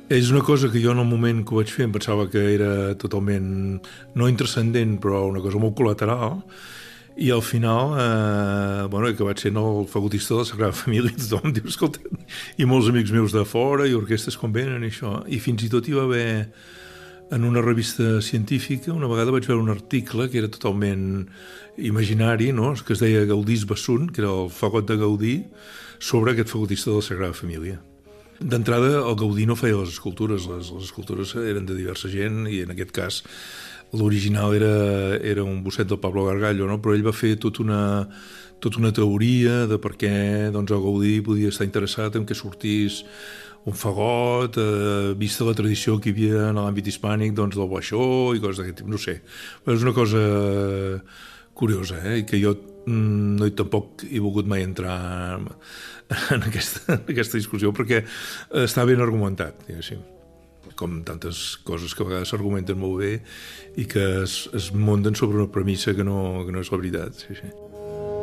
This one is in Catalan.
És una cosa que jo en el moment que ho vaig fer em pensava que era totalment, no intrascendent, però una cosa molt col·lateral, i al final, bueno, que vaig ser el fagotista de la Sagrada Família, tothom diu, escolta, i molts amics meus de fora, i orquestres com venen, i això, i fins i tot hi va haver, en una revista científica, una vegada vaig veure un article que era totalment imaginari, no?, que es deia Gaudís Bassun, que era el fagot de Gaudí, sobre aquest fagotista de la Sagrada Família. D'entrada, el Gaudí no feia les escultures eren de diversa gent, i en aquest cas l'original era un bosset del Pablo Gargallo, no? Però ell va fer tota una teoria de per què doncs, el Gaudí podia estar interessat en que sortís un fagot, vista la tradició que hi havia en l'àmbit hispànic doncs, del baixó i coses d'aquest tipus, no sé. Però és una cosa curiosa, i que jo tampoc he volgut mai entrar en aquesta discussió perquè està ben argumentat, diguéssim, com tantes coses que a vegades s'argumenten molt bé i que es munten sobre una premissa que no és la veritat. Sí.